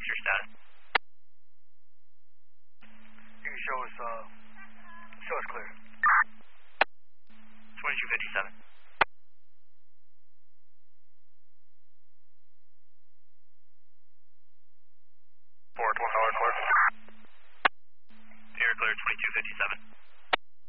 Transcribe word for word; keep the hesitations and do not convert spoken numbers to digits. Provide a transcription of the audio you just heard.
what's your status? You can show us, uh, show us clear. twenty-two fifty-seven. Four, one hour, clear. Air clear, twenty-two fifty-seven.